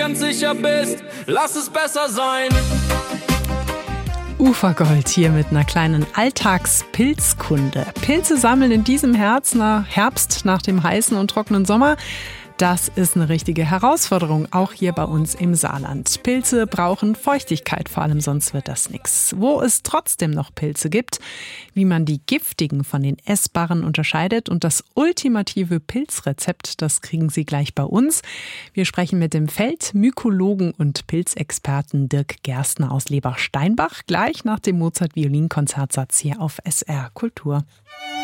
ganz sicher bist, lass es besser sein. Ufergold hier mit einer kleinen Alltagspilzkunde. Pilze sammeln in diesem Herbst nach dem heißen und trockenen Sommer. Das ist eine richtige Herausforderung, auch hier bei uns im Saarland. Pilze brauchen Feuchtigkeit, vor allem sonst wird das nichts. Wo es trotzdem noch Pilze gibt, wie man die giftigen von den essbaren unterscheidet und das ultimative Pilzrezept, das kriegen Sie gleich bei uns. Wir sprechen mit dem Feldmykologen und Pilzexperten Dirk Gerstner aus Lebach-Steinbach, gleich nach dem Mozart-Violinkonzertsatz hier auf SR Kultur.